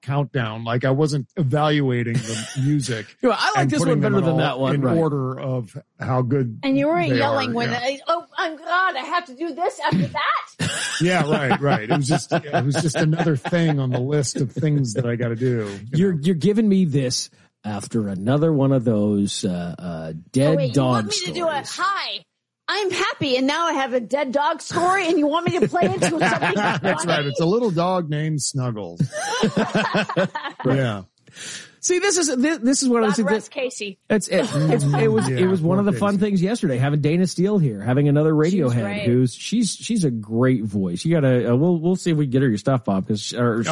countdown. Like I wasn't evaluating the music. I like this one better than that one. In order of how good. And you weren't yelling when, oh, I'm God, I have to do this after that. Yeah, right. It was just another thing on the list of things that I got to do. You're giving me this after another one of those dead dog you want me stories. to do a hi? I'm happy, and now I have a dead dog story, and you want me to play into something funny? That's right. It's a little dog named Snuggles. Yeah. See, this is what I was saying. Casey. It was one of the fun things yesterday, having Dana Steele here, having another Radiohead she's a great voice. You gotta we'll see if we can get her your stuff, Bob, because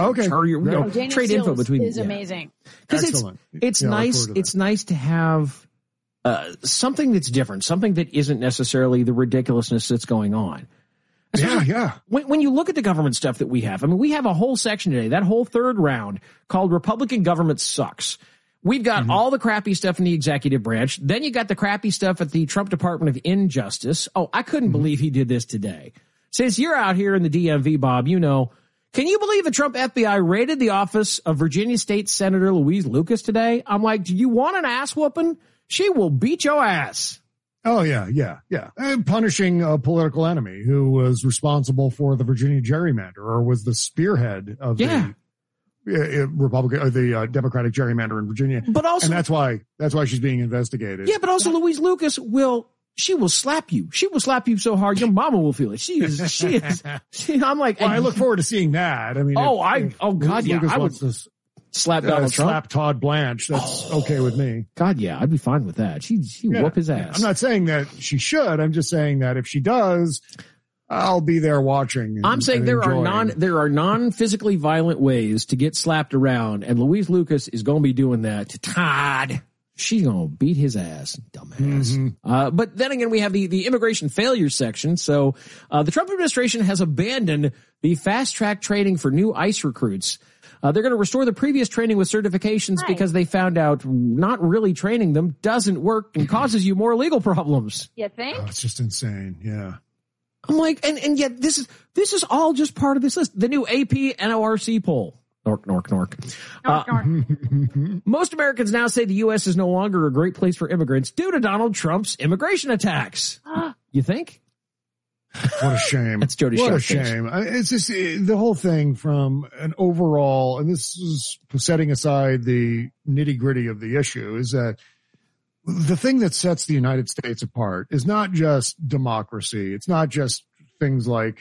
trade info between is amazing. Because it's nice. It's nice to have something that's different, something that isn't necessarily the ridiculousness that's going on. Yeah. When you look at the government stuff that we have, I mean, we have a whole section today, that whole third round called Republican Government Sucks. We've got all the crappy stuff in the executive branch. Then you got the crappy stuff at the Trump Department of Injustice. Oh, I couldn't believe he did this today. Since you're out here in the DMV, Bob, can you believe the Trump FBI raided the office of Virginia State Senator Louise Lucas today? I'm like, do you want an ass whooping? She will beat your ass. Oh, yeah. And punishing a political enemy who was responsible for the Virginia gerrymander or was the spearhead of the Republican or the Democratic gerrymander in Virginia. But also, and that's why she's being investigated. Yeah, but also Louise Lucas will slap you. She will slap you so hard your mama will feel it. She is. I'm like, I look forward to seeing that. I mean, I would slap Donald Trump. Slap Todd Blanche. That's okay with me. God, yeah, I'd be fine with that. She whoop his ass. I'm not saying that she should. I'm just saying that if she does, I'll be there watching. I'm saying there are non-physically violent ways to get slapped around, and Louise Lucas is going to be doing that to Todd. She's going to beat his ass, dumbass. But then again, we have the immigration failure section. So the Trump administration has abandoned the fast-track training for new ICE recruits. They're going to restore the previous training with certifications because they found out not really training them doesn't work and causes you more legal problems. You think? Oh, it's just insane. Yeah. I'm like, and yet this is all just part of this list. The new AP NORC poll. Nork. Most Americans now say the U.S. is no longer a great place for immigrants due to Donald Trump's immigration attacks. You think? What a shame. That's Jody. What a shame. It's just the whole thing from an overall, and this is setting aside the nitty gritty of the issue, is that the thing that sets the United States apart is not just democracy. It's not just things like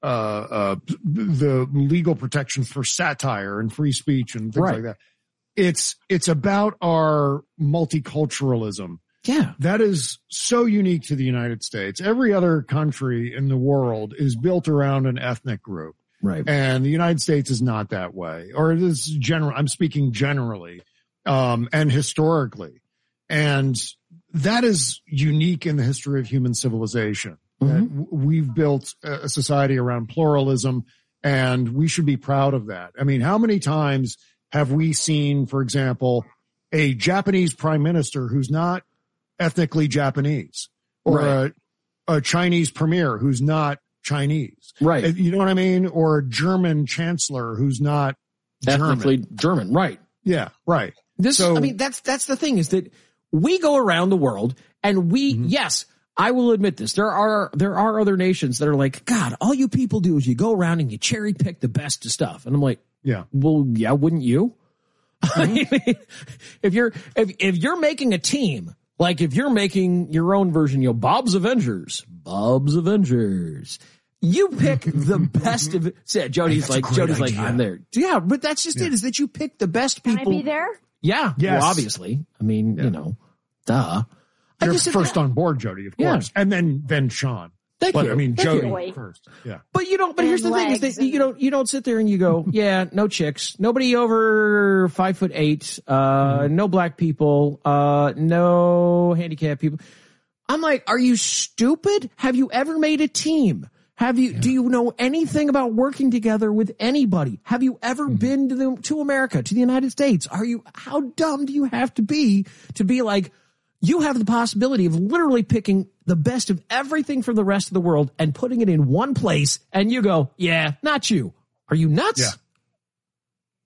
the legal protections for satire and free speech and things like that. It's about our multiculturalism. Yeah. That is so unique to the United States. Every other country in the world is built around an ethnic group. Right. And the United States is not that way. Or it is general. I'm speaking generally, and historically. And that is unique in the history of human civilization. That we've built a society around pluralism, and we should be proud of that. I mean, how many times have we seen, for example, a Japanese prime minister who's not ethnically Japanese, or a Chinese premier who's not Chinese? Right. You know what I mean? Or a German chancellor who's not ethnically German. Right. Yeah. Right. That's the thing, is that we go around the world and yes, I will admit this. There are other nations that are like, God, all you people do is you go around and you cherry pick the best of stuff. And I'm like, yeah, well, yeah, wouldn't you? If you're making a team, like if you're making your own version, Bob's Avengers, you pick the best of it. Jody's like, I'm there. Yeah, but that's just it, is that you pick the best people. Can I be there? Yeah. Yes. Well, obviously. I mean, duh. You're first on board, Jody, of course. Yeah. And then Sean. Thank you. I mean, Jody first. Yeah. But here's the thing, is that you don't sit there and you go, yeah, no chicks, nobody over 5'8", no black people, no handicapped people. I'm like, are you stupid? Have you ever made a team? Do you know anything about working together with anybody? Have you ever been to America, to the United States? How dumb do you have to be like, you have the possibility of literally picking the best of everything from the rest of the world and putting it in one place, and you go, yeah, not you. Are you nuts?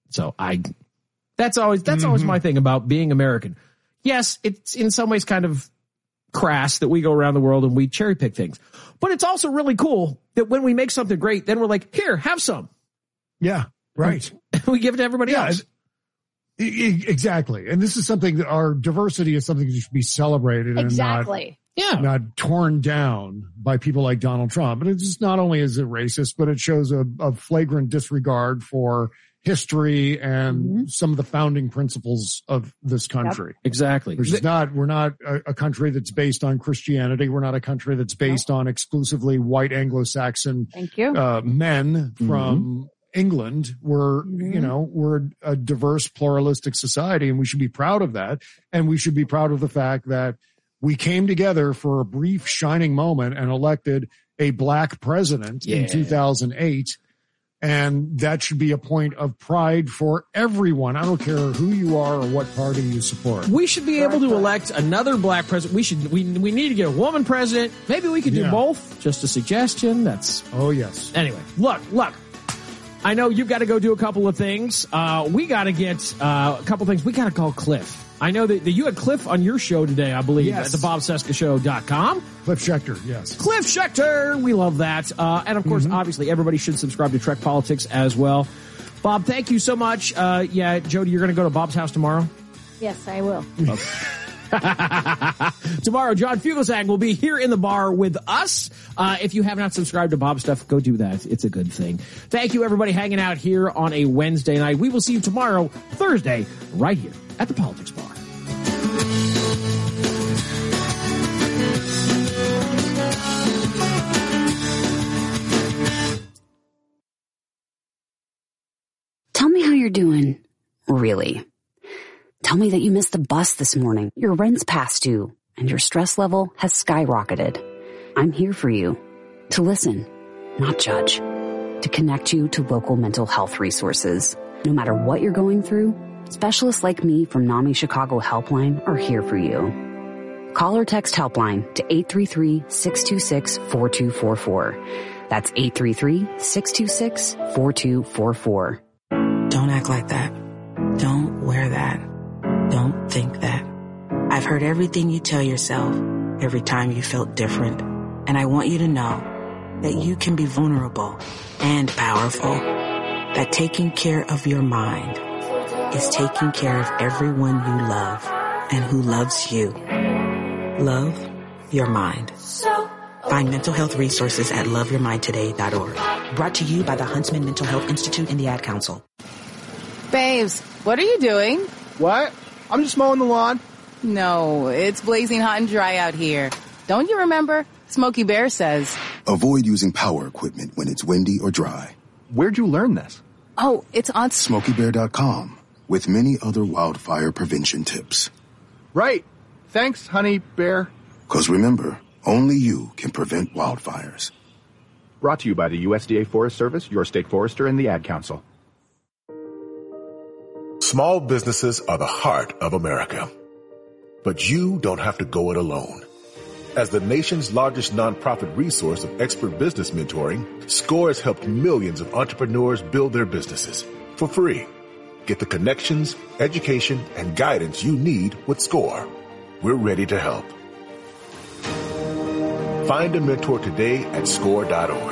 So that's always my thing about being American. Yes, it's in some ways kind of crass that we go around the world and we cherry pick things, but it's also really cool that when we make something great, then we're like, here, have some. Yeah, right. We give it to everybody else. Exactly. And this is something that our diversity is something that should be celebrated exactly. and not torn down by people like Donald Trump. And it's just not only is it racist, but it shows a flagrant disregard for history and some of the founding principles of this country. Yep. Exactly. We're not a country that's based on Christianity. We're not a country that's based on exclusively white Anglo-Saxon men from England. We're a diverse, pluralistic society, and we should be proud of that. And we should be proud of the fact that we came together for a brief shining moment and elected a black president in 2008. And that should be a point of pride for everyone. I don't care who you are or what party you support. We should be able to elect another black president. We need to get a woman president. Maybe we could do both. Just a suggestion. Oh, yes. Anyway, look. I know you've got to go do a couple of things. We got to get a couple things. We got to call Cliff. I know that you had Cliff on your show today, I believe, at the BobCescashow.com. Cliff Schechter, yes. Cliff Schechter! We love that. And, of course, obviously, everybody should subscribe to Trek Politics as well. Bob, thank you so much. Jody, you're going to go to Bob's house tomorrow? Yes, I will. Okay. Tomorrow, John Fugelsang will be here in the bar with us. If you have not subscribed to Bob's stuff, go do that. It's a good thing. Thank you, everybody, hanging out here on a Wednesday night. We will see you tomorrow, Thursday, right here at the Politics Bar. Tell me how you're doing, really. Tell me that you missed the bus this morning, your rent's past due, and your stress level has skyrocketed. I'm here for you, to listen, not judge, to connect you to local mental health resources. No matter what you're going through, specialists like me from NAMI Chicago Helpline are here for you. Call or text Helpline to 833-626-4244. That's 833-626-4244. Don't act like that. Don't wear that. Don't think that. I've heard everything you tell yourself every time you felt different. And I want you to know that you can be vulnerable and powerful. That taking care of your mind is taking care of everyone you love and who loves you. Love your mind. Find mental health resources at loveyourmindtoday.org. Brought to you by the Huntsman Mental Health Institute and the Ad Council. Babes, what are you doing? What? I'm just mowing the lawn. No, it's blazing hot and dry out here. Don't you remember? Smokey Bear says, avoid using power equipment when it's windy or dry. Where'd you learn this? Oh, it's on SmokeyBear.com with many other wildfire prevention tips. Right. Thanks, honey bear. 'Cause remember, only you can prevent wildfires. Brought to you by the USDA Forest Service, your state forester, and the Ad Council. Small businesses are the heart of America. But you don't have to go it alone. As the nation's largest nonprofit resource of expert business mentoring, SCORE has helped millions of entrepreneurs build their businesses for free. Get the connections, education, and guidance you need with SCORE. We're ready to help. Find a mentor today at SCORE.org.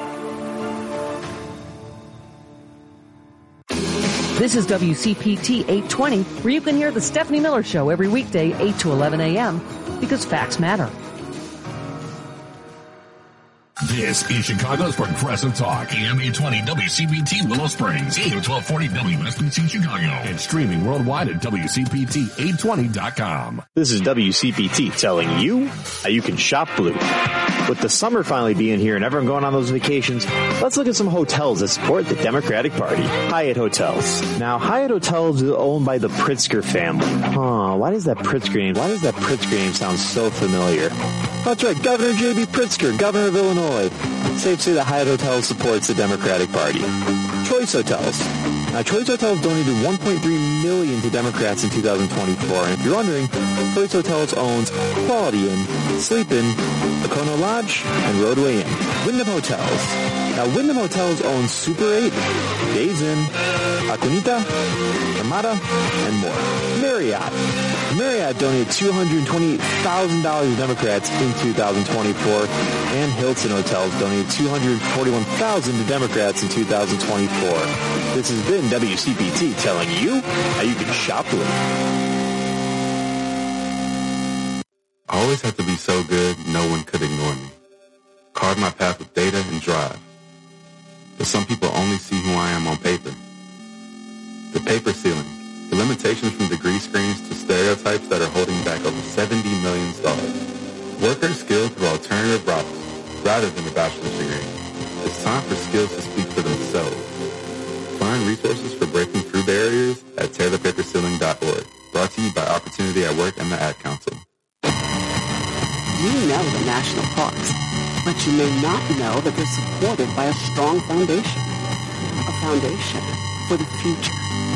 This is WCPT 820, where you can hear the Stephanie Miller Show every weekday, 8 to 11 a.m., because facts matter. This is Chicago's Progressive Talk, AM 820 WCPT Willow Springs, AM 1240 WSBC Chicago, and streaming worldwide at WCPT820.com. This is WCPT telling you how you can shop blue. With the summer finally being here and everyone going on those vacations, let's look at some hotels that support the Democratic Party. Hyatt Hotels. Now, Hyatt Hotels is owned by the Pritzker family. Why does that Pritzker name sound so familiar? That's right, Governor J.B. Pritzker, Governor of Illinois. Safe to say that Hyatt Hotels supports the Democratic Party. Choice Hotels. Now, Choice Hotels donated $1.3 million to Democrats in 2024. And if you're wondering, Choice Hotels owns Quality Inn, Sleep Inn, Lacono Lodge, and Roadway Inn. Wyndham Hotels. Now, Wyndham Hotels owns Super 8, Days Inn, Acunita, Armada, and more. Marriott donated $228,000 to Democrats in 2024, and Hilton Hotels donated $241,000 to Democrats in 2024. This has been WCPT telling you how you can shop blue. I always had to be so good, no one could ignore me. Carved my path with data and drive. But some people only see who I am on paper. The paper ceiling. The limitations from degree screens to stereotypes that are holding back over 70 million stars. Workers skilled through alternative routes rather than a bachelor's degree. It's time for skills to speak for themselves. Find resources for breaking through barriers at tearthepaperceiling.org. Brought to you by Opportunity at Work and the Ad Council. You know the national parks, but you may not know that they're supported by a strong foundation. A foundation for the future.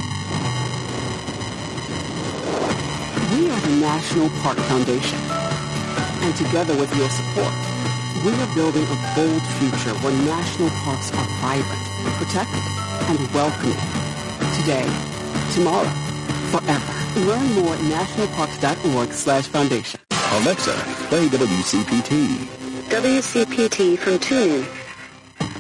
We are the National Park Foundation, and together with your support, we are building a bold future where national parks are vibrant, protected, and welcoming. Today, tomorrow, forever. Learn more at nationalparks.org/foundation. Alexa, play WCPT. WCPT from TuneIn.